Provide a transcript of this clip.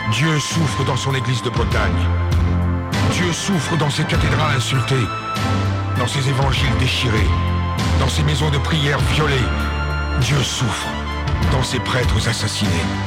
Dieu souffre dans son église de Bretagne. Dieu souffre dans ses cathédrales insultées, dans ses évangiles déchirés, dans ses maisons de prière violées. Dieu souffre dans ses prêtres assassinés.